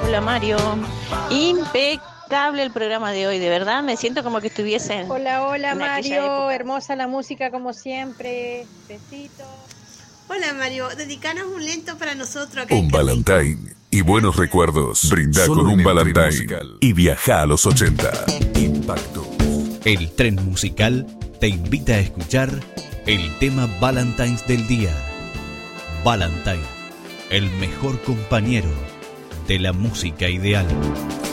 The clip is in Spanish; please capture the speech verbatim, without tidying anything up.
Hola Mario, impecable el programa de hoy, de verdad me siento como que estuviese en, Hola, hola en aquella Mario, época. hermosa la música como siempre. Besitos. Hola Mario, dedicanos un lento para nosotros acá Un en Carmen. Valentine y buenos Gracias. recuerdos. Brinda Solo con en un el tren Valentine musical. y viaja a los ochenta. Impacto. El tren musical te invita a escuchar el tema Valentine's del día. Valentine, el mejor compañero de la música ideal.